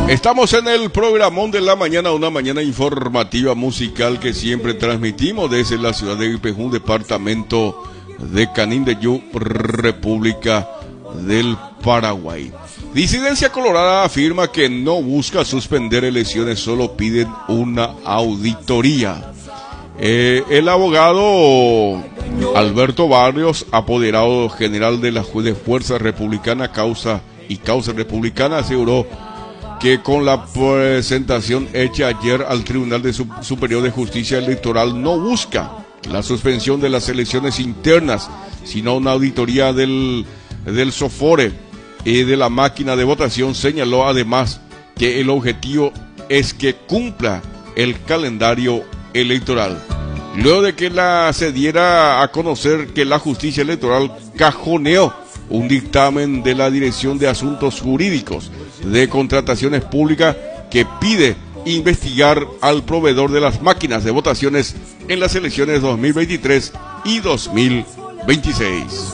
Estamos en el programón de la mañana, una mañana informativa musical que siempre transmitimos desde la ciudad de Ipejún, departamento de Canindeyú, República del Paraguay. Disidencia Colorada afirma que no busca suspender elecciones, solo piden una auditoría. El abogado Alberto Barrios, apoderado general de la Fuerza Republicana Causa Republicana, aseguró que con la presentación hecha ayer al Tribunal Superior de Justicia Electoral no busca la suspensión de las elecciones internas, sino una auditoría del SOFORE y de la máquina de votación. Señaló además que el objetivo es que cumpla el calendario electoral. Luego de que se diera a conocer que la justicia electoral cajoneó un dictamen de la Dirección de Asuntos Jurídicos de Contrataciones Públicas que pide investigar al proveedor de las máquinas de votaciones en las elecciones 2023 y 2026.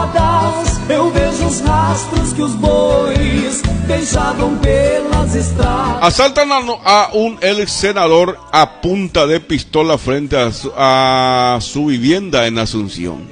Asaltan a un ex senador a punta de pistola frente a su vivienda en Asunción.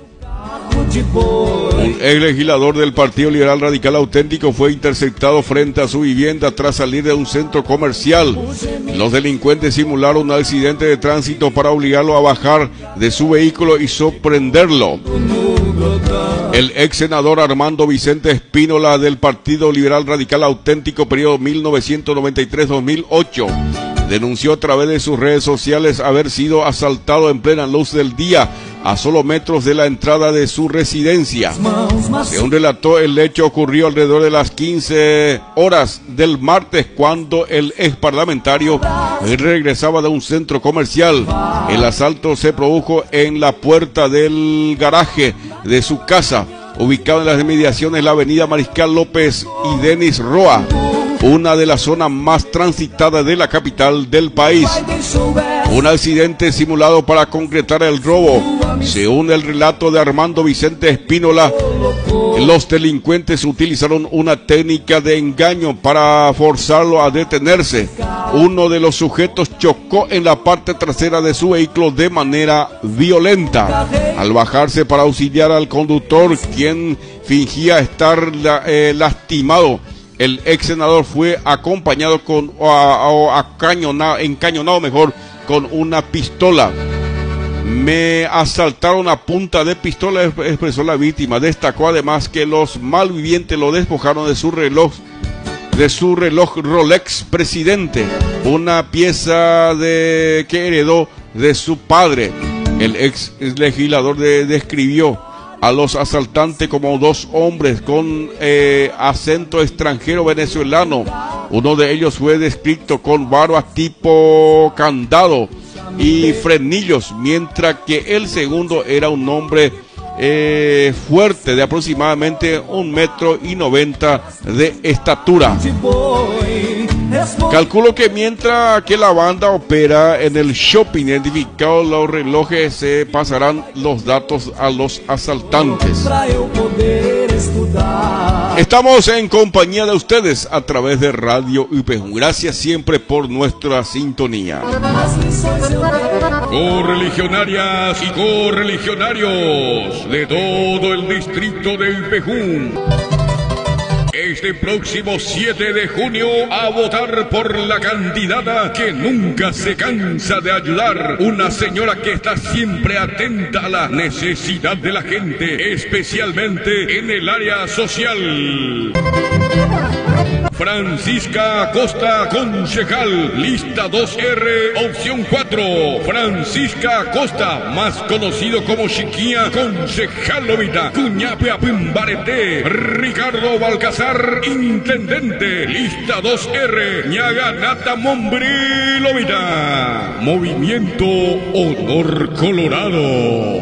Un ex legislador del Partido Liberal Radical Auténtico fue interceptado frente a su vivienda tras salir de un centro comercial. Los delincuentes simularon un accidente de tránsito para obligarlo a bajar de su vehículo y sorprenderlo. El ex senador Armando Vicente Espínola del Partido Liberal Radical Auténtico, periodo 1993-2008, denunció a través de sus redes sociales haber sido asaltado en plena luz del día a solo metros de la entrada de su residencia. Según relató, el hecho ocurrió alrededor de las 15 horas del martes, cuando el ex parlamentario regresaba de un centro comercial. El asalto se produjo en la puerta del garaje de su casa, ubicado en las inmediaciones de la avenida Mariscal López y Denis Roa, una de las zonas más transitadas de la capital del país. Un accidente simulado para concretar el robo. Según el relato de Armando Vicente Espínola, los delincuentes utilizaron una técnica de engaño para forzarlo a detenerse. Uno de los sujetos chocó en la parte trasera de su vehículo de manera violenta. Al bajarse para auxiliar al conductor, quien fingía estar lastimado, el ex senador fue acompañado encañonado con una pistola. Me asaltaron a punta de pistola, expresó la víctima. Destacó además que los malvivientes lo despojaron de su reloj Rolex Presidente, una pieza que heredó de su padre. El ex legislador describió a los asaltantes como dos hombres con acento extranjero venezolano. Uno de ellos fue descrito con barbas tipo candado y frenillos, mientras que el segundo era un hombre fuerte, de aproximadamente 1,90 m de estatura. Calculo que mientras que la banda opera en el shopping identificado los relojes, se pasarán los datos a los asaltantes. Estamos en compañía de ustedes a través de Radio Ipejún. Gracias siempre por nuestra sintonía. Correligionarias y correligionarios de todo el distrito de Ipejún, este próximo 7 de junio a votar por la candidata que nunca se cansa de ayudar, una señora que está siempre atenta a la necesidad de la gente, especialmente en el área social. Francisca Acosta, concejal, lista 2R, opción 4. Francisca Acosta, más conocido como Chiquía, concejal Lomita. Cuñapea Pimbarete. Ricardo Balcazar, intendente, lista 2R, Ñaganata Mombrí Lomita. Movimiento Honor Colorado.